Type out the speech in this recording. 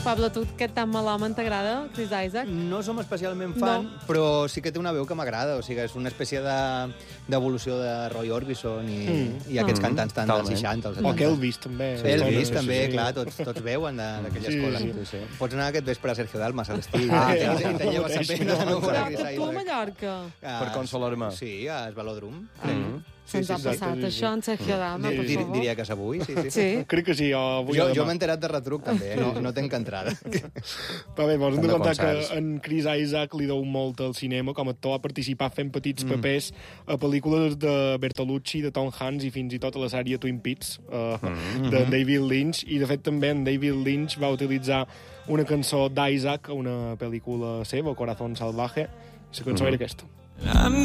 Pablo, tu aquest tan mal home t'agrada, Chris Isaac? No som especialment fan, però sí que té una veu que m'agrada. O sigui, és una espècie d'evolució de Roy Orbison i aquests cantants tant dels 60 als 70. O que Elvis, també. Sí, Elvis, també, clar, tots veuen d'aquella escola. Sí. Pots anar aquest vespre a Sergio Dalmas, a l'estiu, i te lleves a pena de no veure Però Chris que tu a Isaac. Mallorca. Per consolar-me. Sí, al Velòdrom. Se'ns ha passat això en Sergio Dama, per favor. Diria que és avui, sí. Sí. Crec que sí, Jo m'he enterat de retruc, també, no tenc entrada. Però bé, vos hem de contar que en Chris Isaac li deu molt al cinema, com a actor ha participat fent petits papers a pel·lícules de Bertolucci, de Tom Hanks i fins i tot a la sèrie Twin Peaks de David Lynch, i de fet també en David Lynch va utilitzar una cançó d'Isaac a una pel·lícula seva, Corazón Salvaje, i la cançó era aquesta.